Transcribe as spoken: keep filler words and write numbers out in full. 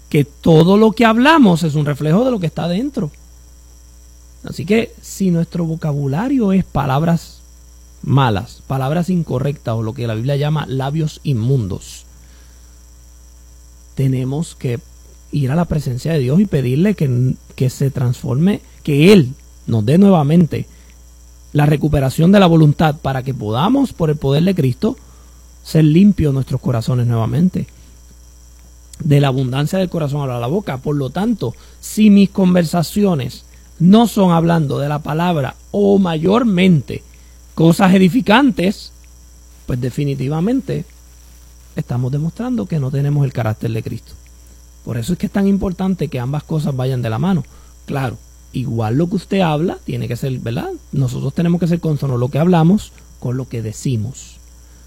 que todo lo que hablamos es un reflejo de lo que está dentro. Así que si nuestro vocabulario es palabras malas, palabras incorrectas o lo que la Biblia llama labios inmundos, tenemos que ir a la presencia de Dios y pedirle que, que se transforme, que Él nos dé nuevamente la recuperación de la voluntad para que podamos, por el poder de Cristo, ser limpios nuestros corazones nuevamente. De la abundancia del corazón habla la boca. Por lo tanto, si mis conversaciones no son hablando de la palabra o mayormente cosas edificantes, pues definitivamente estamos demostrando que no tenemos el carácter de Cristo. Por eso es que es tan importante que ambas cosas vayan de la mano. Claro, igual lo que usted habla tiene que ser, ¿verdad? Nosotros tenemos que ser consonos lo que hablamos con lo que decimos.